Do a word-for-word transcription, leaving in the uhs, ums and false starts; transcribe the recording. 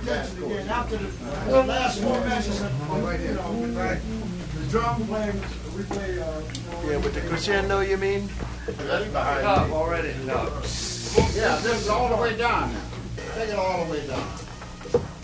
mentioned again, after the, the last four mentions, you know, the drum playing, we play, uh, Yeah, with the crescendo, you mean? That's behind Up me. already. No. Yeah, this is all the way down now. Take it all the way down.